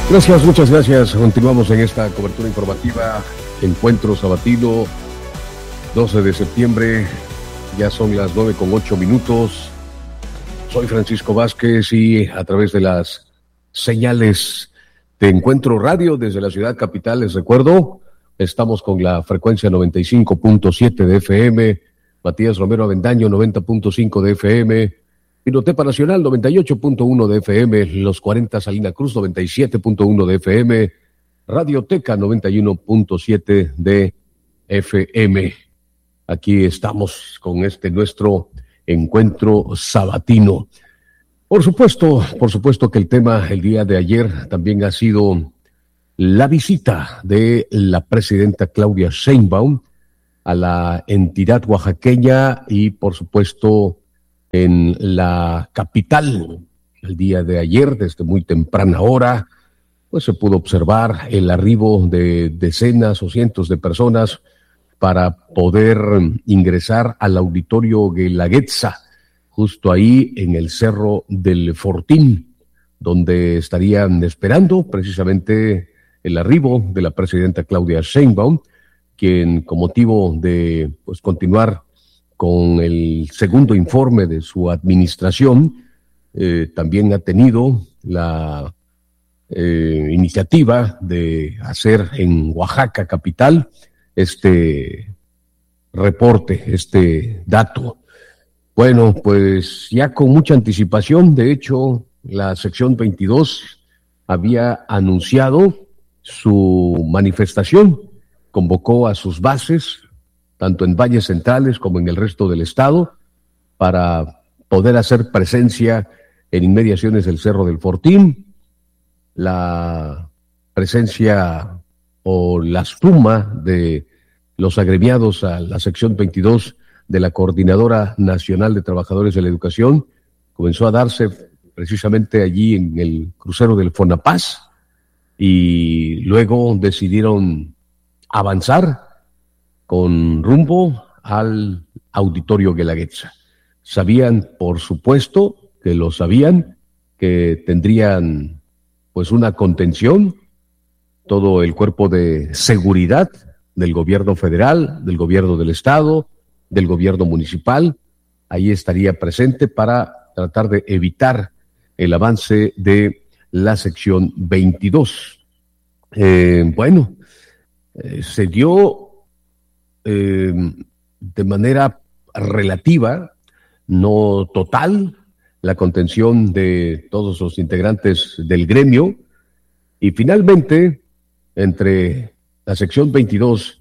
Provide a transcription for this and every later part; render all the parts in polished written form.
Gracias, muchas gracias. Continuamos en esta cobertura informativa. Encuentro sabatino, 12 de septiembre. Ya son las 9:08. Soy Francisco Vázquez y a través de las señales de Encuentro Radio desde la ciudad capital, les recuerdo, estamos con la frecuencia 95.7 de FM, Matías Romero Avendaño 90.5 de FM, Pinotepa Nacional 98.1 de FM, Los 40 Salina Cruz 97.1 de FM, Radioteca 91.7 de FM. Aquí estamos con nuestro encuentro sabatino. Por supuesto que el tema el día de ayer también ha sido la visita de la presidenta Claudia Sheinbaum a la entidad oaxaqueña y por supuesto en la capital. El día de ayer, desde muy temprana hora, pues se pudo observar el arribo de decenas o cientos de personas para poder ingresar al auditorio Guelaguetza, justo ahí en el Cerro del Fortín, donde estarían esperando precisamente el arribo de la presidenta Claudia Sheinbaum, quien con motivo de continuar con el segundo informe de su administración, también ha tenido la iniciativa de hacer en Oaxaca capital este reporte, este dato. Bueno, pues ya con mucha anticipación, de hecho, la sección 22 había anunciado su manifestación, convocó a sus bases, tanto en valles centrales como en el resto del estado, para poder hacer presencia en inmediaciones del Cerro del Fortín. La presencia o la suma de los agremiados a la sección 22 de la Coordinadora Nacional de Trabajadores de la Educación comenzó a darse precisamente allí en el crucero del Fonapaz y luego decidieron avanzar con rumbo al auditorio Guelaguetza. Sabían, por supuesto, que tendrían pues una contención, todo el cuerpo de seguridad del gobierno federal, del gobierno del estado, del gobierno municipal, ahí estaría presente para tratar de evitar el avance de la sección 22. Se dio de manera relativa, no total, la contención de todos los integrantes del gremio y finalmente entre la sección 22,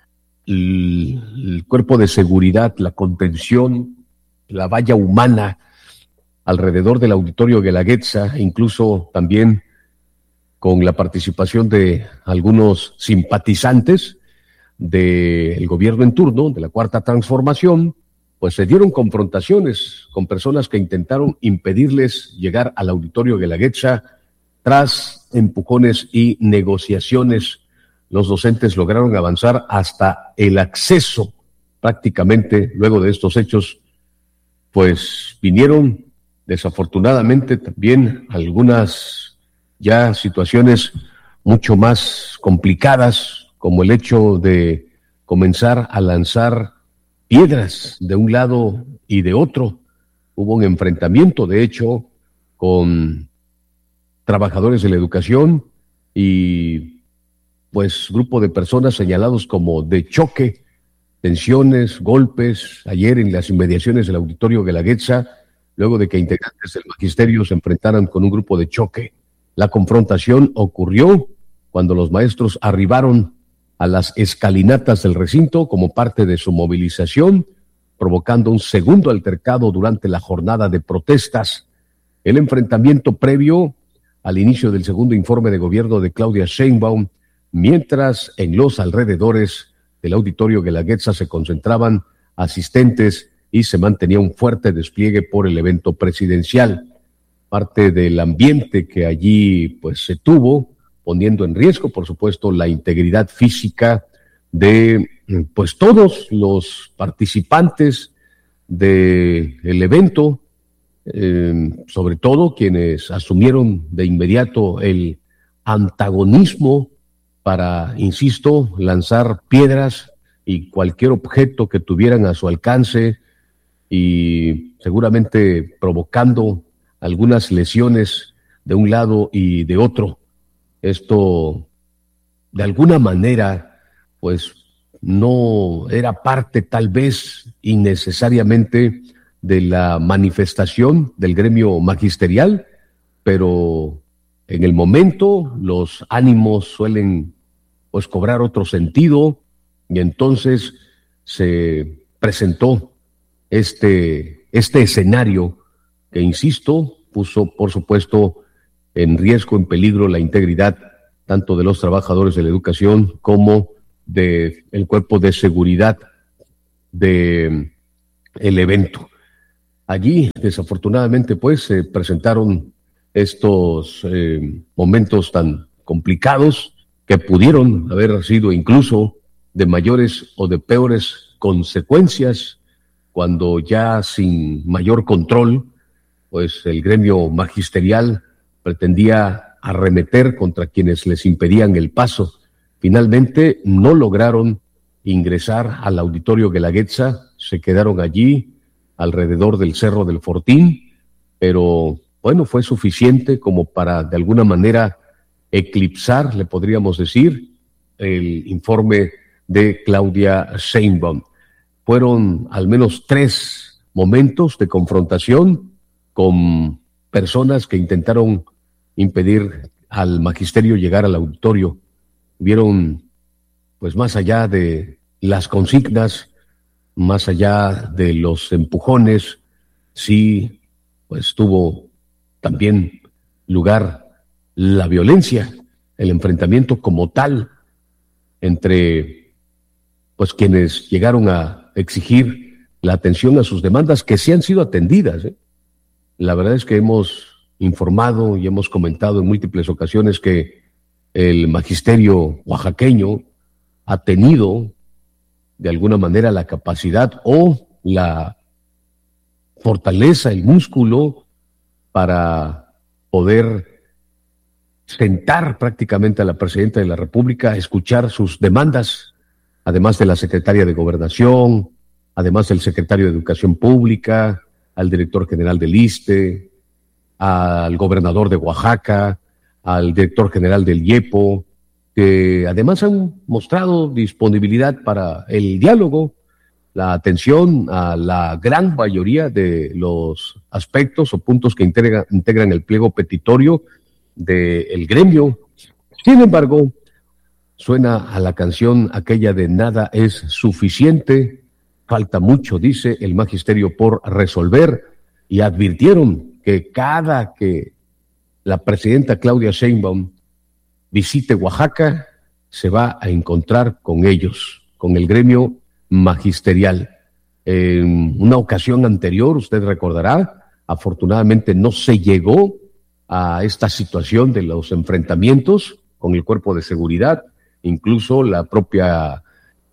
el cuerpo de seguridad, la contención, la valla humana alrededor del auditorio Guelaguetza, incluso también con la participación de algunos simpatizantes del gobierno en turno, de la Cuarta Transformación, pues se dieron confrontaciones con personas que intentaron impedirles llegar al auditorio Guelaguetza. Tras empujones y negociaciones, los docentes lograron avanzar hasta el acceso. Prácticamente, luego de estos hechos, pues vinieron desafortunadamente también algunas ya situaciones mucho más complicadas, como el hecho de comenzar a lanzar piedras de un lado y de otro. Hubo un enfrentamiento, de hecho, con trabajadores de la educación y pues grupo de personas señalados como de choque, tensiones, golpes, ayer en las inmediaciones del auditorio Guelaguetza, luego de que integrantes del magisterio se enfrentaran con un grupo de choque. La confrontación ocurrió cuando los maestros arribaron a las escalinatas del recinto como parte de su movilización, provocando un segundo altercado durante la jornada de protestas. El enfrentamiento previo al inicio del segundo informe de gobierno de Claudia Sheinbaum, mientras en los alrededores del auditorio Guelaguetza se concentraban asistentes y se mantenía un fuerte despliegue por el evento presidencial. Parte del ambiente que allí pues se tuvo, poniendo en riesgo, por supuesto, la integridad física de pues todos los participantes del evento, sobre todo quienes asumieron de inmediato el antagonismo para, insisto, lanzar piedras y cualquier objeto que tuvieran a su alcance y seguramente provocando algunas lesiones de un lado y de otro. Esto, de alguna manera, pues no era parte tal vez innecesariamente de la manifestación del gremio magisterial, pero en el momento los ánimos suelen pues cobrar otro sentido y entonces se presentó este escenario que, insisto, puso por supuesto en riesgo, en peligro la integridad tanto de los trabajadores de la educación como del cuerpo de seguridad de el evento. Allí, desafortunadamente, pues se presentaron estos momentos tan complicados que pudieron haber sido incluso de mayores o de peores consecuencias cuando ya sin mayor control, pues el gremio magisterial pretendía arremeter contra quienes les impedían el paso. Finalmente no lograron ingresar al auditorio Guelaguetza, se quedaron allí alrededor del Cerro del Fortín, pero bueno, fue suficiente como para de alguna manera eclipsar, le podríamos decir, el informe de Claudia Sheinbaum. Fueron al menos 3 momentos de confrontación con personas que intentaron impedir al magisterio llegar al auditorio. Vieron, pues más allá de las consignas, más allá de los empujones, sí, pues tuvo también lugar la violencia, el enfrentamiento como tal entre pues quienes llegaron a exigir la atención a sus demandas que sí han sido atendidas. La verdad es que hemos informado y hemos comentado en múltiples ocasiones que el magisterio oaxaqueño ha tenido de alguna manera la capacidad o la fortaleza, el músculo para poder sentar prácticamente a la presidenta de la República a escuchar sus demandas, además de la secretaria de Gobernación, además del secretario de Educación Pública, al director general del ISSSTE, al gobernador de Oaxaca, al director general del IEPO, que además han mostrado disponibilidad para el diálogo, la atención a la gran mayoría de los aspectos o puntos que integran el pliego petitorio del gremio. Sin embargo, suena a la canción aquella de nada es suficiente, falta mucho, dice el magisterio, por resolver, y advirtieron que cada que la presidenta Claudia Sheinbaum visite Oaxaca, se va a encontrar con ellos, con el gremio magisterial. En una ocasión anterior, usted recordará, afortunadamente no se llegó a esta situación de los enfrentamientos con el cuerpo de seguridad. Incluso la propia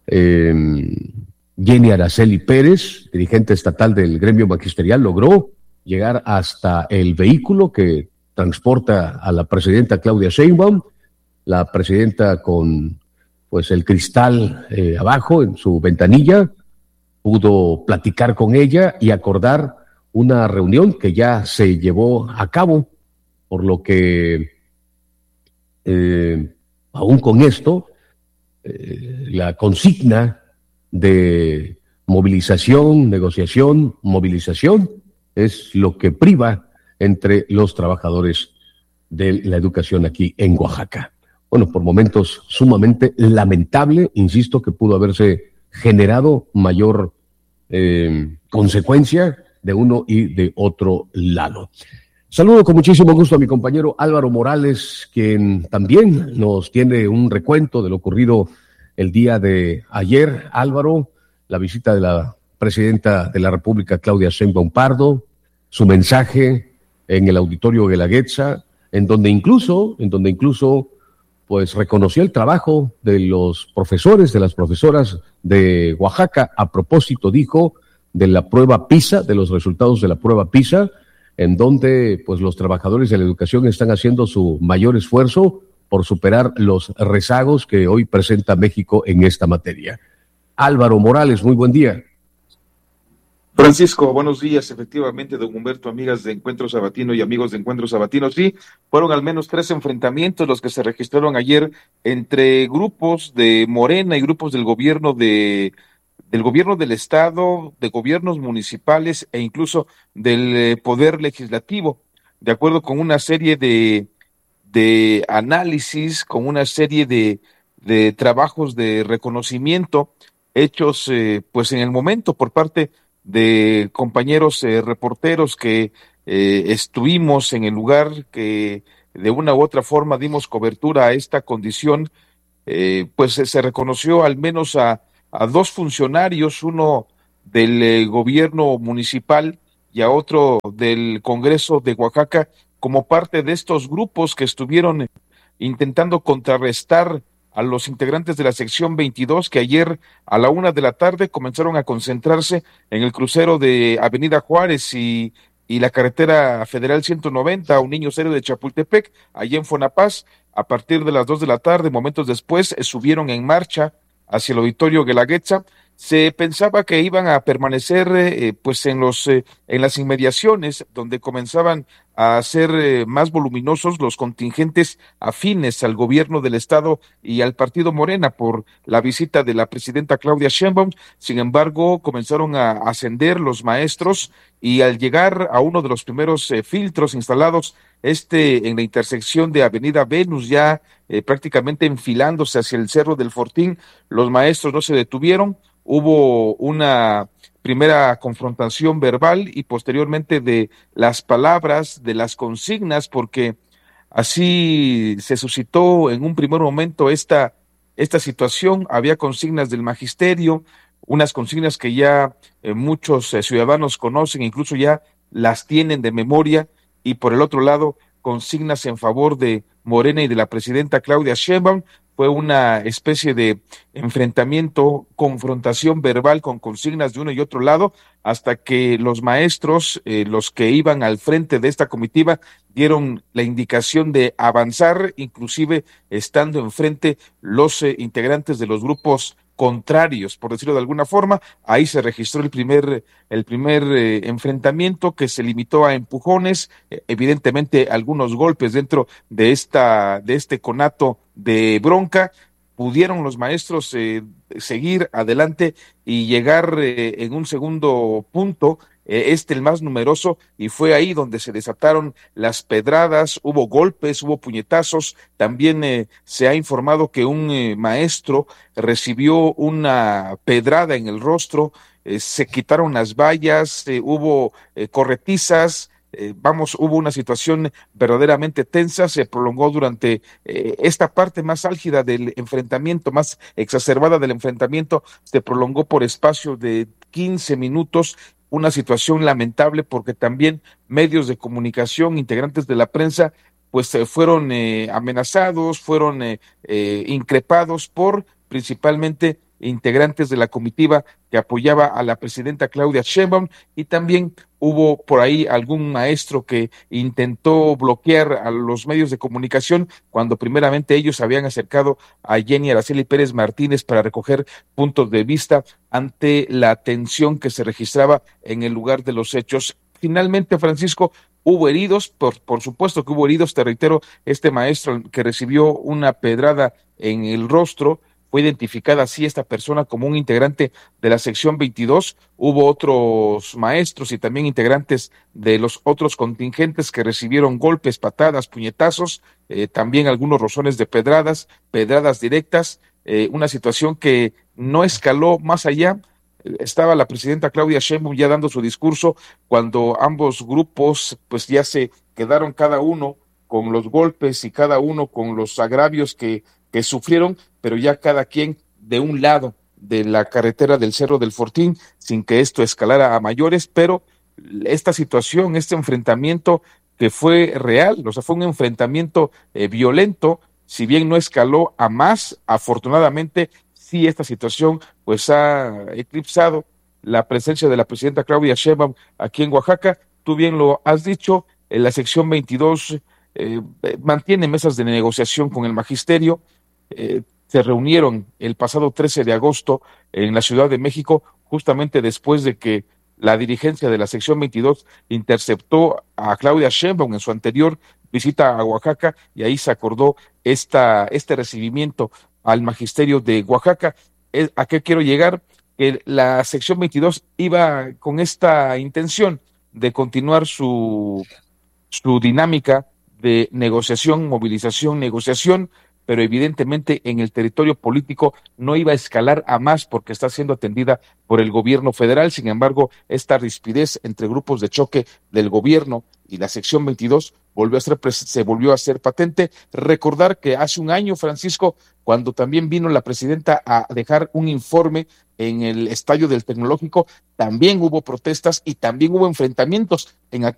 Jenny Araceli Pérez, dirigente estatal del gremio magisterial, logró llegar hasta el vehículo que transporta a la presidenta Claudia Sheinbaum, la presidenta con pues el cristal abajo en su ventanilla, pudo platicar con ella y acordar una reunión que ya se llevó a cabo, por lo que aún con esto, la consigna de movilización, negociación, movilización, es lo que priva entre los trabajadores de la educación aquí en Oaxaca. Bueno, por momentos sumamente lamentable, insisto, que pudo haberse generado mayor consecuencia de uno y de otro lado. Saludo con muchísimo gusto a mi compañero Álvaro Morales, quien también nos tiene un recuento de lo ocurrido el día de ayer. Álvaro, la visita de la presidenta de la República, Claudia Sheinbaum Pardo, su mensaje en el auditorio Guelaguetza, en donde incluso pues reconoció el trabajo de los profesores, de las profesoras de Oaxaca. A propósito, dijo, de la prueba PISA, de los resultados de la prueba PISA, en donde pues los trabajadores de la educación están haciendo su mayor esfuerzo por superar los rezagos que hoy presenta México en esta materia. Álvaro Morales, muy buen día. Francisco, buenos días. Efectivamente, don Humberto, amigas de Encuentro Sabatino y amigos de Encuentro Sabatino, sí, fueron al menos 3 enfrentamientos los que se registraron ayer entre grupos de Morena y grupos del gobierno del estado, de gobiernos municipales e incluso del poder legislativo, de acuerdo con una serie de análisis, con una serie de trabajos de reconocimiento hechos pues en el momento por parte de compañeros reporteros que estuvimos en el lugar, que de una u otra forma dimos cobertura a esta condición. Pues se reconoció al menos a 2 funcionarios, uno del gobierno municipal y a otro del Congreso de Oaxaca, como parte de estos grupos que estuvieron intentando contrarrestar a los integrantes de la sección 22, que ayer a la 1 de la tarde comenzaron a concentrarse en el crucero de Avenida Juárez y la carretera federal 190, un niño serio de Chapultepec, allí en Fonapaz. A partir de las 2 de la tarde, momentos después, subieron en marcha hacia el auditorio Guelaguetza. Se pensaba que iban a permanecer pues en las inmediaciones, donde comenzaban a ser más voluminosos los contingentes afines al gobierno del estado y al partido Morena por la visita de la presidenta Claudia Sheinbaum. Sin embargo, comenzaron a ascender los maestros y al llegar a uno de los primeros filtros instalados, en la intersección de Avenida Venus, ya prácticamente enfilándose hacia el Cerro del Fortín, los maestros no se detuvieron. Hubo una primera confrontación verbal y posteriormente de las palabras, de las consignas, porque así se suscitó en un primer momento esta situación. Había consignas del magisterio, unas consignas que ya muchos ciudadanos conocen, incluso ya las tienen de memoria, y por el otro lado, consignas en favor de Morena y de la presidenta Claudia Sheinbaum. Fue una especie de enfrentamiento, confrontación verbal con consignas de uno y otro lado, hasta que los maestros, los que iban al frente de esta comitiva, dieron la indicación de avanzar, inclusive estando enfrente los integrantes de los grupos contrarios, por decirlo de alguna forma. Ahí se registró el primer enfrentamiento, que se limitó a empujones, evidentemente algunos golpes dentro de este conato de bronca. Pudieron los maestros seguir adelante y llegar en un segundo punto, el más numeroso, y fue ahí donde se desataron las pedradas. Hubo golpes, hubo puñetazos. También se ha informado que un maestro recibió una pedrada en el rostro. Se quitaron las vallas, hubo corretizas. Hubo una situación verdaderamente tensa. Se prolongó durante esta parte más álgida del enfrentamiento, más exacerbada del enfrentamiento, se prolongó por espacio de 15 minutos, una situación lamentable porque también medios de comunicación, integrantes de la prensa, pues fueron amenazados, fueron increpados por principalmente integrantes de la comitiva que apoyaba a la presidenta Claudia Sheinbaum, y también hubo por ahí algún maestro que intentó bloquear a los medios de comunicación cuando primeramente ellos habían acercado a Jenny Araceli Pérez Martínez para recoger puntos de vista ante la tensión que se registraba en el lugar de los hechos. Finalmente, Francisco, hubo heridos, por supuesto que hubo heridos. Te reitero, este maestro que recibió una pedrada en el rostro, fue identificada así esta persona como un integrante de la sección 22. Hubo otros maestros y también integrantes de los otros contingentes que recibieron golpes, patadas, puñetazos, también algunos rozones de pedradas directas, una situación que no escaló más allá. Estaba la presidenta Claudia Sheinbaum ya dando su discurso cuando ambos grupos pues ya se quedaron cada uno con los golpes y cada uno con los agravios que sufrieron, pero ya cada quien de un lado de la carretera del Cerro del Fortín, sin que esto escalara a mayores. Pero esta situación, este enfrentamiento que fue real, o sea, fue un enfrentamiento violento, si bien no escaló a más, afortunadamente sí esta situación pues ha eclipsado la presencia de la presidenta Claudia Sheinbaum aquí en Oaxaca. Tú bien lo has dicho, en la sección 22 mantiene mesas de negociación con el magisterio. Se reunieron el pasado 13 de agosto en la Ciudad de México, justamente después de que la dirigencia de la sección 22 interceptó a Claudia Sheinbaum en su anterior visita a Oaxaca, y ahí se acordó este recibimiento al magisterio de Oaxaca. ¿A qué quiero llegar? Que la sección 22 iba con esta intención de continuar su dinámica de negociación, movilización, negociación, pero evidentemente en el territorio político no iba a escalar a más porque está siendo atendida por el gobierno federal. Sin embargo, esta rispidez entre grupos de choque del gobierno y la sección 22 se volvió a ser patente. Recordar que hace un año, Francisco, cuando también vino la presidenta a dejar un informe en el estadio del Tecnológico, también hubo protestas y también hubo enfrentamientos